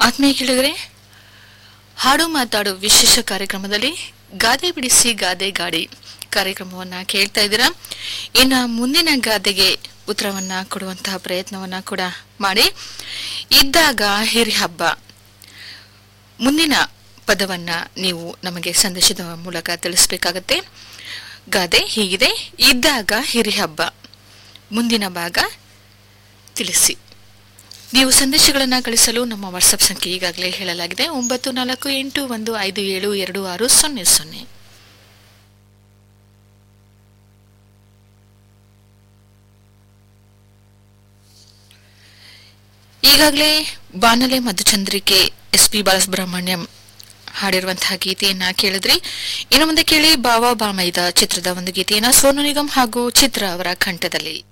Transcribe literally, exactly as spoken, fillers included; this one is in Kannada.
ಆತ್ಮೀಯ ಕೇಳಿದರೆ ಹಾಡು ಮಾತಾಡು ವಿಶೇಷ ಕಾರ್ಯಕ್ರಮದಲ್ಲಿ ಗಾದೆ ಬಿಡಿಸಿ ಗಾದೆ ಗಾಡಿ ಕಾರ್ಯಕ್ರಮವನ್ನ ಕೇಳ್ತಾ ಇದ್ದೀರಾ. ಇನ್ನು ಮುಂದಿನ ಗಾದೆಗೆ ಉತ್ತರವನ್ನ ಕೊಡುವಂತಹ ಪ್ರಯತ್ನವನ್ನ ಕೂಡ ಮಾಡಿ. ಇದ್ದಾಗ ಹಿರಿ ಹಬ್ಬ ಮುಂದಿನ ಪದವನ್ನ ನೀವು ನಮಗೆ ಸಂದೇಶದ ಮೂಲಕ ತಿಳಿಸಬೇಕಾಗತ್ತೆ. ಗಾದೆ ಹೀಗಿದೆ: ಇದ್ದಾಗ ಹಿರಿ ಹಬ್ಬ. ಮುಂದಿನ ಭಾಗ ತಿಳಿಸಿ. ನೀವು ಸಂದೇಶಗಳನ್ನು ಕಳಿಸಲು ನಮ್ಮ ವಾಟ್ಸ್ಆಪ್ ಸಂಖ್ಯೆ ಈಗಾಗಲೇ ಹೇಳಲಾಗಿದೆ, ಒಂಬತ್ತು ನಾಲ್ಕು ಎಂಟು ಒಂದು ಐದು ಏಳು ಎರಡು ಆರು ಸೊನ್ನೆ ಸೊನ್ನೆ. ಈಗಾಗಲೇ ಬಾನಲೆ ಮಧುಚಂದ್ರಿಕೆ ಎಸ್ ಪಿ ಬಾಲಸುಬ್ರಹ್ಮಣ್ಯಂ ಹಾಡಿರುವಂತಹ ಗೀತೆಯನ್ನ ಕೇಳಿದ್ರಿ. ಇನ್ನು ಮುಂದೆ ಕೇಳಿ ಬಾವಾ ಬಾಮೈದ ಚಿತ್ರದ ಒಂದು ಗೀತೆಯನ್ನ ಸೋನು ನಿಗಮ್ ಹಾಗೂ ಚಿತ್ರ ಅವರ ಕಂಠದಲ್ಲಿ.